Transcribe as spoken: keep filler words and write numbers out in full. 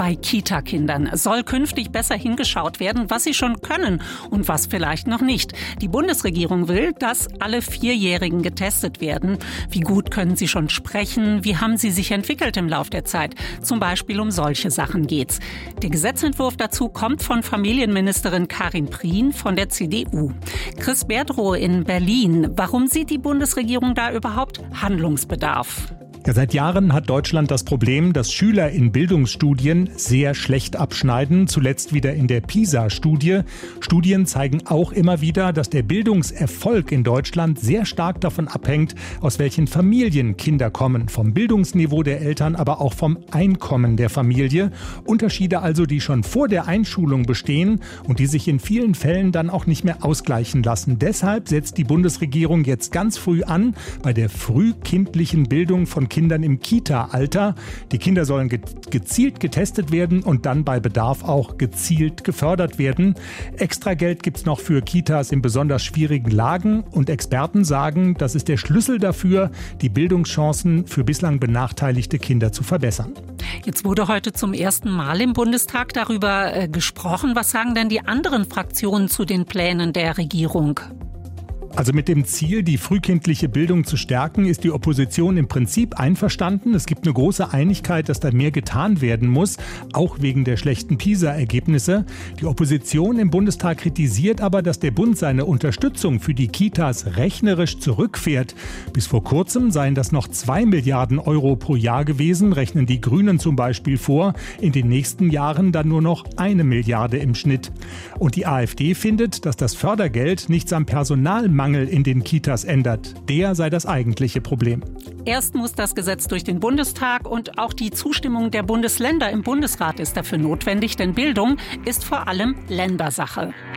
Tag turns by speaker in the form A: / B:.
A: bei Kita-Kindern soll künftig besser hingeschaut werden, was sie schon können und was vielleicht noch nicht. Die Bundesregierung will, dass alle Vierjährigen getestet werden. Wie gut können sie schon sprechen? Wie haben sie sich entwickelt im Lauf der Zeit? Zum Beispiel um solche Sachen geht's. Der Gesetzentwurf dazu kommt von Familienministerin Karin Prien von der C D U. Chris Berdrow in Berlin. Warum sieht die Bundesregierung da überhaupt Handlungsbedarf?
B: Ja, seit Jahren hat Deutschland das Problem, dass Schüler in Bildungsstudien sehr schlecht abschneiden, zuletzt wieder in der PISA-Studie. Studien zeigen auch immer wieder, dass der Bildungserfolg in Deutschland sehr stark davon abhängt, aus welchen Familien Kinder kommen, vom Bildungsniveau der Eltern, aber auch vom Einkommen der Familie. Unterschiede also, die schon vor der Einschulung bestehen und die sich in vielen Fällen dann auch nicht mehr ausgleichen lassen. Deshalb setzt die Bundesregierung jetzt ganz früh an bei der frühkindlichen Bildung von Kindern im Kita-Alter. Die Kinder sollen ge- gezielt getestet werden und dann bei Bedarf auch gezielt gefördert werden. Extra Geld gibt es noch für Kitas in besonders schwierigen Lagen und Experten sagen, das ist der Schlüssel dafür, die Bildungschancen für bislang benachteiligte Kinder zu verbessern.
A: Jetzt wurde heute zum ersten Mal im Bundestag darüber äh, gesprochen. Was sagen denn die anderen Fraktionen zu den Plänen der Regierung?
B: Also mit dem Ziel, die frühkindliche Bildung zu stärken, ist die Opposition im Prinzip einverstanden. Es gibt eine große Einigkeit, dass da mehr getan werden muss, auch wegen der schlechten PISA-Ergebnisse. Die Opposition im Bundestag kritisiert aber, dass der Bund seine Unterstützung für die Kitas rechnerisch zurückfährt. Bis vor kurzem seien das noch zwei Milliarden Euro pro Jahr gewesen, rechnen die Grünen zum Beispiel vor. In den nächsten Jahren dann nur noch eine Milliarde im Schnitt. Und die AfD findet, dass das Fördergeld nichts am Personalmangel in den Kitas ändert. Der sei das eigentliche Problem.
A: Erst muss das Gesetz durch den Bundestag und auch die Zustimmung der Bundesländer im Bundesrat ist dafür notwendig, denn Bildung ist vor allem Ländersache.